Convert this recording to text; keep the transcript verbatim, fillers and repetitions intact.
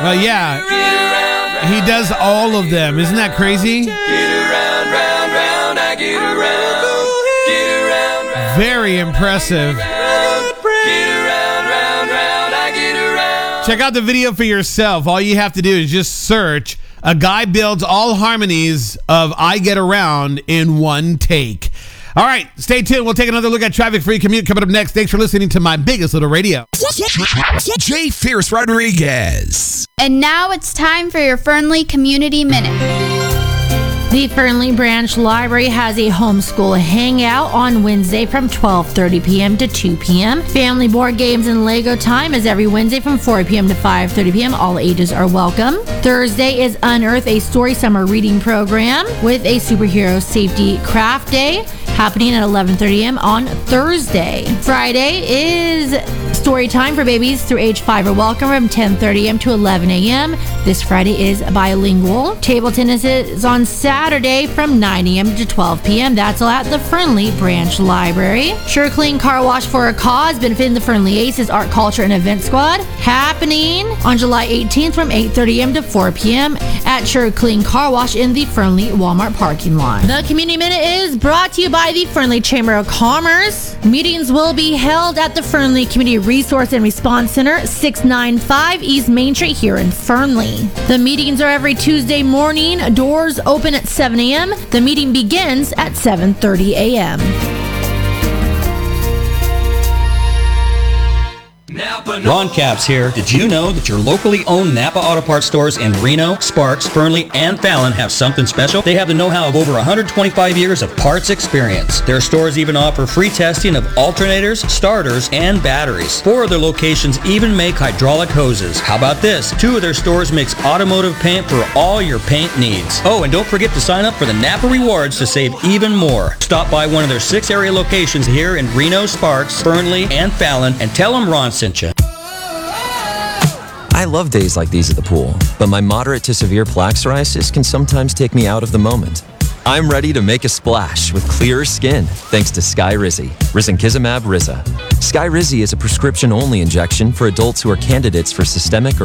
Well, yeah, he does all of them. Isn't that crazy? Very impressive. Check out the video for yourself. All you have to do is just search "A Guy Builds All Harmonies of I Get Around in One Take." All right, stay tuned. We'll take another look at traffic-free commute coming up next. Thanks for listening to my biggest little radio. Jay Fierce Rodriguez. And now it's time for your Fernley Community Minute. The Fernley Branch Library has a homeschool hangout on Wednesday from twelve thirty p.m. to two p.m. Family board games and Lego time is every Wednesday from four p.m. to five thirty p.m. All ages are welcome. Thursday is Unearth, a story summer reading program with a superhero safety craft day happening at eleven thirty a.m. on Thursday. Friday is story time for babies through age five are welcome from ten thirty a.m. to eleven a.m. This Friday is bilingual. Table tennis is on Saturday from nine a.m. to twelve p.m. That's all at the Fernley Branch Library. Sure Clean Car Wash for a Cause, benefiting the Fernley Aces Art, Culture, and Event Squad, happening on July eighteenth from eight thirty a.m. to four p.m. at Sure Clean Car Wash in the Fernley Walmart parking lot. The Community Minute is brought to you by the Fernley Chamber of Commerce. Meetings will be held at the Fernley Community Resource and Response Center, six ninety-five East Main Street here in Fernley. The meetings are every Tuesday morning. Doors open at seven a.m. The meeting begins at seven thirty a.m. Ron Capps here. Did you know that your locally owned Napa Auto Parts stores in Reno, Sparks, Fernley, and Fallon have something special? They have the know-how of over one hundred twenty-five years of parts experience. Their stores even offer free testing of alternators, starters, and batteries. Four of their locations even make hydraulic hoses. How about this? Two of their stores makes automotive paint for all your paint needs. Oh, and don't forget to sign up for the Napa Rewards to save even more. Stop by one of their six area locations here in Reno, Sparks, Fernley, and Fallon and tell them Ron sent you. I love days like these at the pool, but my moderate to severe plaque psoriasis can sometimes take me out of the moment. I'm ready to make a splash with clearer skin thanks to Skyrizi, risankizumab Riza. Skyrizi is a prescription-only injection for adults who are candidates for systemic or